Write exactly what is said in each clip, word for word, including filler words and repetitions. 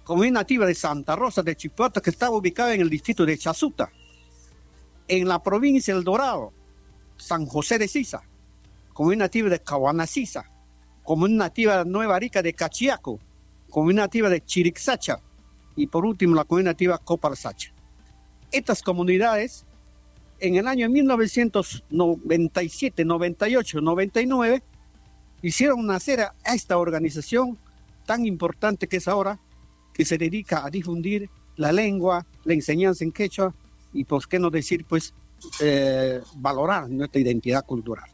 comunidad nativa de Santa Rosa de Chipata, que estaba ubicada en el distrito de Chasuta. En la provincia del Dorado, San José de Sisa, comunidad nativa de Cahuanasisa, comunidad nativa de Nueva Arica de Cachiaco, comunidad nativa de Chiricsacha y por último la comunidad nativa Copalsacha. Estas comunidades en el año mil novecientos noventa y siete, noventa y ocho, noventa y nueve hicieron nacer a esta organización tan importante que es ahora, que se dedica a difundir la lengua, la enseñanza en quechua y, por qué no decir, pues, eh, valorar nuestra identidad cultural.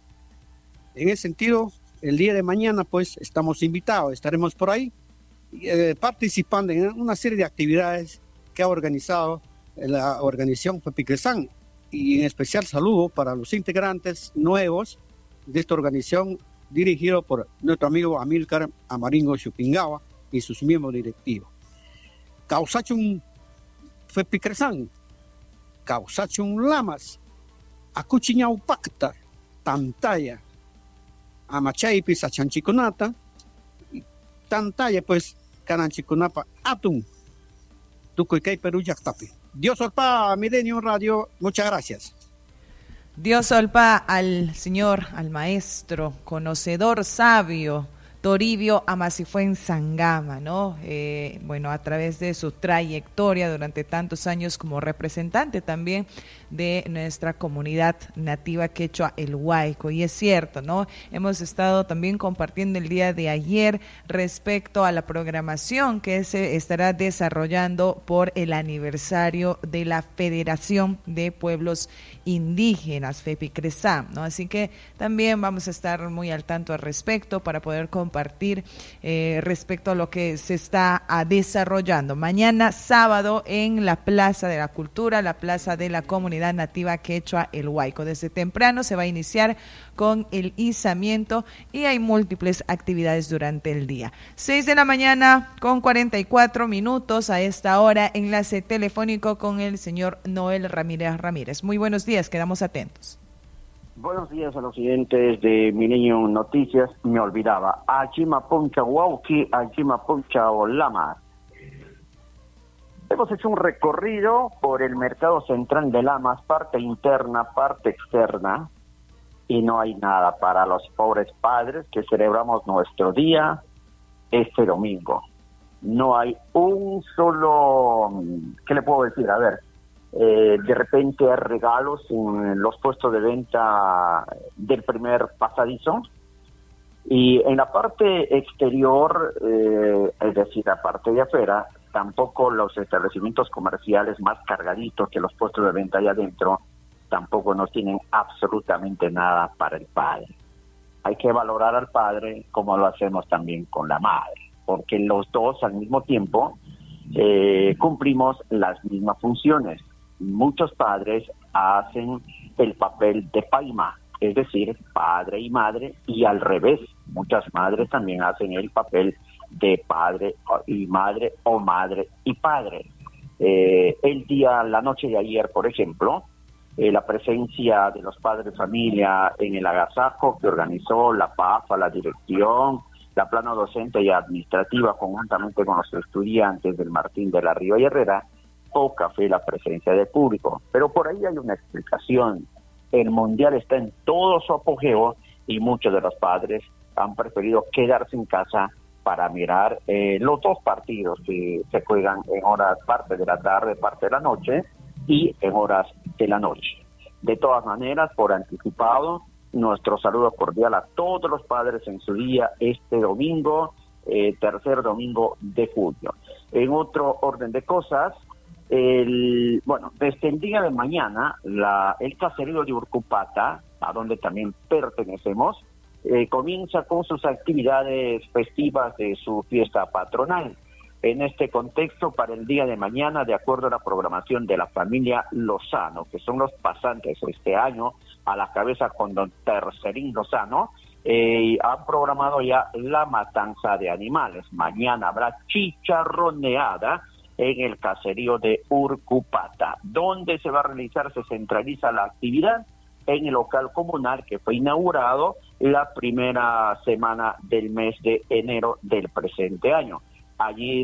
En ese sentido, el día de mañana, pues, estamos invitados, estaremos por ahí eh, participando en una serie de actividades que ha organizado la organización Fepicresan, y en especial saludo para los integrantes nuevos de esta organización dirigido por nuestro amigo Amílcar Amaringo Chupingawa y sus miembros directivos. Causachun Fepicresan, Causachun Lamas, Acuchiñau Pacta, Tantaya, Amachaipis Achanchiconata, Tantaya pues Cananchiconapa Atun, Tucuicay Perú Yactapi. Dios Olpa, Milenio Radio, muchas gracias. Dios Olpa al señor, al maestro, conocedor, sabio, Toribio Amasifuen Sangama, ¿no? Eh, bueno, a través de su trayectoria durante tantos años como representante también de nuestra comunidad nativa quechua, el Huayco. Y es cierto, ¿no? Hemos estado también compartiendo el día de ayer respecto a la programación que se estará desarrollando por el aniversario de la Federación de Pueblos Indígenas, FEPICRESAM, ¿no? Así que también vamos a estar muy al tanto al respecto para poder compartir eh, respecto a lo que se está a desarrollando. Mañana sábado en la Plaza de la Cultura, la Plaza de la Comunidad Nativa Quechua, el Huayco. Desde temprano se va a iniciar con el izamiento y hay múltiples actividades durante el día. Seis de la mañana con cuarenta y cuatro minutos a esta hora, enlace telefónico con el señor Noel Ramírez Ramírez. Muy buenos días, quedamos atentos. Buenos días a los oyentes de Milenio Noticias. Me olvidaba. Achima Poncha Huauqui, Achima Poncha Olama. Hemos hecho un recorrido por el mercado central de Lamas, parte interna, parte externa, y no hay nada para los pobres padres que celebramos nuestro día este domingo. No hay un solo, ¿qué le puedo decir? A ver, eh, de repente hay regalos en los puestos de venta del primer pasadizo, y en la parte exterior, eh, es decir, la parte de afuera, tampoco los establecimientos comerciales más cargaditos que los puestos de venta allá adentro, tampoco nos tienen absolutamente nada para el padre. Hay que valorar al padre como lo hacemos también con la madre, porque los dos al mismo tiempo eh, cumplimos las mismas funciones. Muchos padres hacen el papel de paima, es decir, padre y madre, y al revés, muchas madres también hacen el papel de padre y madre o madre y padre. Eh, el día, la noche de ayer, por ejemplo, eh, la presencia de los padres de familia en el agasajo que organizó la P A F A, la dirección, la plana docente y administrativa, conjuntamente con los estudiantes del Martín de la Riva y Herrera, poca fue la presencia del público. Pero por ahí hay una explicación. El mundial está en todo su apogeo y muchos de los padres han preferido quedarse en casa para mirar eh, los dos partidos que se juegan en horas, parte de la tarde, parte de la noche, y en horas de la noche. De todas maneras, por anticipado, nuestro saludo cordial a todos los padres en su día este domingo, eh, tercer domingo de julio. En otro orden de cosas, el, bueno, desde el día de mañana, la, el caserío de Urcupata, a donde también pertenecemos, Eh, comienza con sus actividades festivas de su fiesta patronal. En este contexto, para el día de mañana, de acuerdo a la programación de la familia Lozano, que son los pasantes este año, a la cabeza con don Tercerín Lozano, eh, han programado ya la matanza de animales. Mañana habrá chicharroneada en el caserío de Urcupata. ¿Dónde se va a realizar? Se centraliza la actividad en el local comunal que fue inaugurado la primera semana del mes de enero del presente año. Allí